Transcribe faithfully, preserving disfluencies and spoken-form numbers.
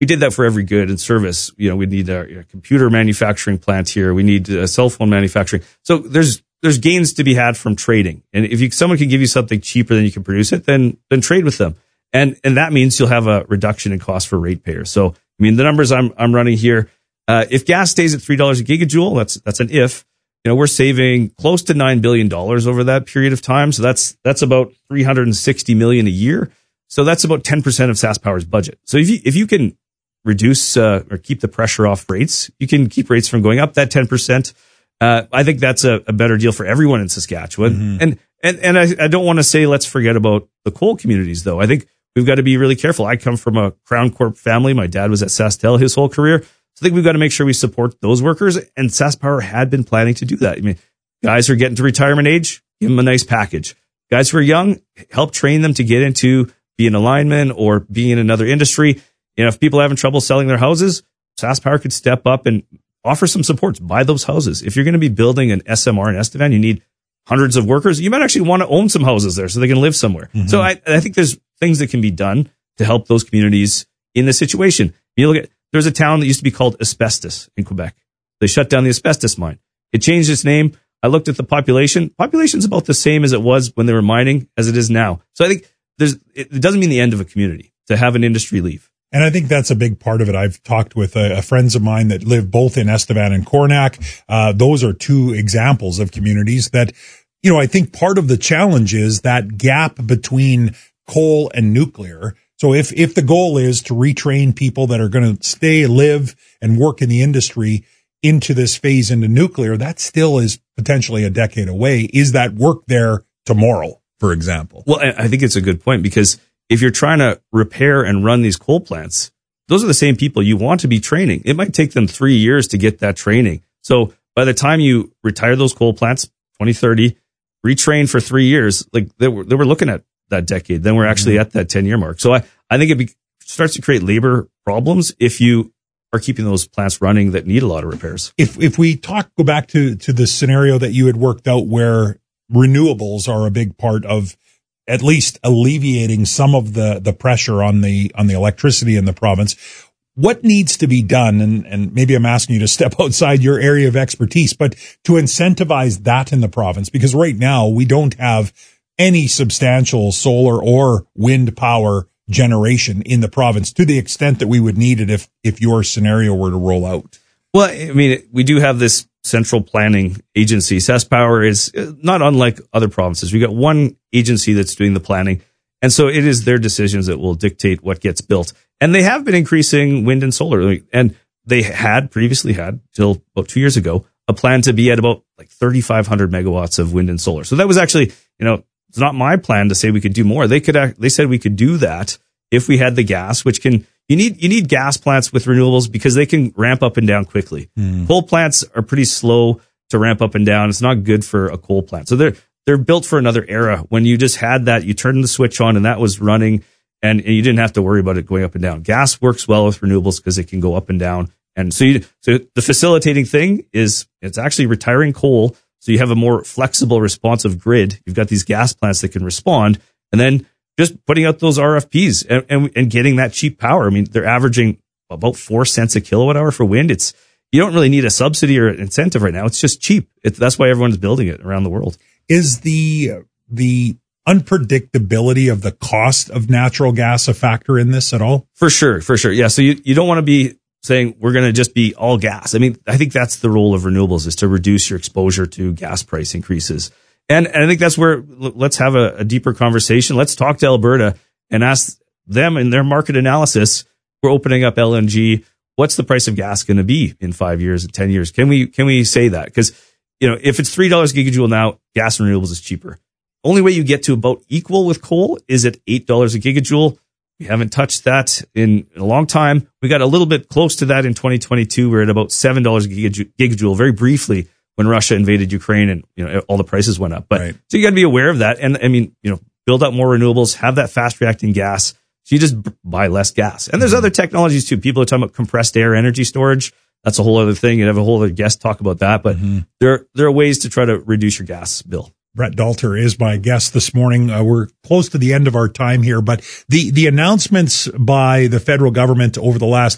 we did that for every good and service. You know, we need a, a computer manufacturing plant here. We need a cell phone manufacturing. So there's there's gains to be had from trading. And if you, someone can give you something cheaper than you can produce it, then then trade with them. And and that means you'll have a reduction in cost for ratepayers. So I mean, the numbers I'm I'm running here. Uh, if gas stays at three dollars a gigajoule, that's that's an if. You know, we're saving close to nine billion dollars over that period of time. So that's that's about three hundred sixty million dollars a year. So that's about ten percent of SaskPower's budget. So if you if you can reduce uh, or keep the pressure off rates, you can keep rates from going up that ten percent. Uh, I think that's a, a better deal for everyone in Saskatchewan. Mm-hmm. And and and I, I don't want to say let's forget about the coal communities, though. I think we've got to be really careful. I come from a Crown Corp family. My dad was at SaskTel his whole career. So I think we've got to make sure we support those workers. And SaskPower had been planning to do that. I mean, guys who are getting to retirement age, give them a nice package. Guys who are young, help train them to get into being a lineman or being in another industry. You know, if people are having trouble selling their houses, SaskPower could step up and offer some supports, buy those houses. If you're going to be building an S M R in Estevan, you need hundreds of workers. You might actually want to own some houses there so they can live somewhere. Mm-hmm. So I, I think there's things that can be done to help those communities in this situation. You look at, there's a town that used to be called Asbestos in Quebec. They shut down the asbestos mine. It changed its name. I looked at the population. Population's about the same as it was when they were mining as it is now. So I think there's, it doesn't mean the end of a community to have an industry leave. And I think that's a big part of it. I've talked with uh, friends of mine that live both in Estevan and Cornac. Uh, those are two examples of communities that, you know, I think part of the challenge is that gap between coal and nuclear. So if, if the goal is to retrain people that are going to stay, live, and work in the industry into this phase into nuclear, that still is potentially a decade away. Is that work there tomorrow, for example? Well, I think it's a good point, because if you're trying to repair and run these coal plants, those are the same people you want to be training. It might take them three years to get that training. So by the time you retire those coal plants, twenty thirty, retrain for three years, like they were, they were looking at that decade. Then we're actually mm-hmm. at that ten year mark. So I, I think it be, starts to create labor problems if you are keeping those plants running that need a lot of repairs. If, if we talk, go back to, to the scenario that you had worked out where renewables are a big part of at least alleviating some of the, the pressure on the, on the electricity in the province. What needs to be done? And, and maybe I'm asking you to step outside your area of expertise, but to incentivize that in the province, because right now we don't have any substantial solar or wind power generation in the province to the extent that we would need it if, if your scenario were to roll out. Well, I mean, we do have this central planning agency. SaskPower is not unlike other provinces. We got one agency that's doing the planning. And so it is their decisions that will dictate what gets built. And they have been increasing wind and solar. And they had previously had, till about two years ago, a plan to be at about like thirty-five hundred megawatts of wind and solar. So that was actually, you know, it's not my plan to say we could do more. They could, they said we could do that if we had the gas, which can, you need, you need gas plants with renewables because they can ramp up and down quickly. Mm. Coal plants are pretty slow to ramp up and down. It's not good for a coal plant. So they're, they're built for another era. When you just had that, you turned the switch on and that was running and, and you didn't have to worry about it going up and down. Gas works well with renewables because it can go up and down. And so you, so the facilitating thing is it's actually retiring coal. So you have a more flexible, responsive grid. You've got these gas plants that can respond, and then just putting out those R F Ps and, and, and getting that cheap power. I mean, they're averaging about four cents a kilowatt hour for wind. It's, you don't really need a subsidy or an incentive right now. It's just cheap. It, that's why everyone's building it around the world. Is the, the unpredictability of the cost of natural gas a factor in this at all? For sure. For sure. Yeah. So you, you don't want to be saying we're going to just be all gas. I mean, I think that's the role of renewables, is to reduce your exposure to gas price increases. And, and I think that's where let's have a, a deeper conversation. Let's talk to Alberta and ask them in their market analysis. We're opening up L N G. What's the price of gas going to be in five years and ten years? Can we, can we say that? Because, you know, if it's three dollars a gigajoule now, gas and renewables is cheaper. Only way you get to about equal with coal is at eight dollars a gigajoule. We haven't touched that in a long time. We got a little bit close to that in twenty twenty-two. We're at about seven dollars a gigajoule very briefly when Russia invaded Ukraine and, you know, all the prices went up. But right. So you got to be aware of that. And I mean, you know, build up more renewables, have that fast reacting gas. So you just b- buy less gas. And there's mm-hmm. other technologies too. People are talking about compressed air energy storage. That's a whole other thing. You have a whole other guest talk about that. But mm-hmm. there, there are ways to try to reduce your gas bill. Brett Dalter is my guest this morning. Uh, we're close to the end of our time here, but the, the announcements by the federal government over the last